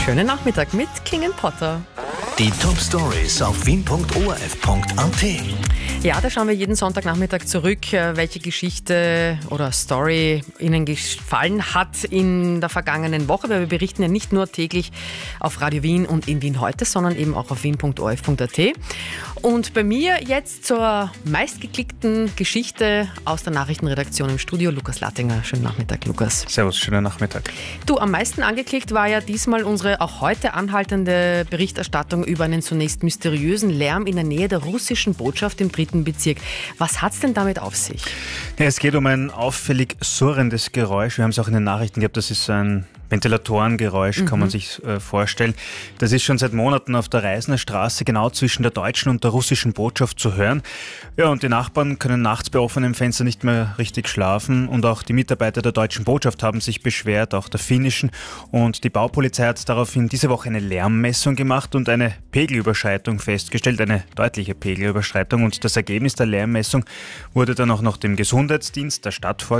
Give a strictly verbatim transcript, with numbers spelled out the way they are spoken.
Schönen Nachmittag mit King and Potter. Die Top-Stories auf wien punkt o r f punkt a t. Ja, da schauen wir jeden Sonntagnachmittag zurück, welche Geschichte oder Story Ihnen gefallen hat in der vergangenen Woche, weil wir berichten ja nicht nur täglich auf Radio Wien und in Wien heute, sondern eben auch auf wien punkt o r f punkt a t. Und bei mir jetzt zur meistgeklickten Geschichte aus der Nachrichtenredaktion im Studio, Lukas Lattinger. Schönen Nachmittag, Lukas. Servus, schönen Nachmittag. Du, am meisten angeklickt war ja diesmal unsere auch heute anhaltende Berichterstattung über einen zunächst mysteriösen Lärm in der Nähe der russischen Botschaft im dritten Bezirk. Was hat es denn damit auf sich? Ja, es geht um ein auffällig surrendes Geräusch. Wir haben es auch in den Nachrichten gehabt, das ist so ein Ventilatorengeräusch, kann man sich äh, vorstellen. Das ist schon seit Monaten auf der Reisener Straße genau zwischen der deutschen und der russischen Botschaft zu hören. Ja, und die Nachbarn können nachts bei offenem Fenster nicht mehr richtig schlafen und auch die Mitarbeiter der deutschen Botschaft haben sich beschwert, auch der finnischen. Und die Baupolizei hat daraufhin diese Woche eine Lärmmessung gemacht und eine Pegelüberschreitung festgestellt, eine deutliche Pegelüberschreitung. Und das Ergebnis der Lärmmessung wurde dann auch noch dem Gesundheitsdienst der Stadt vorgelegt.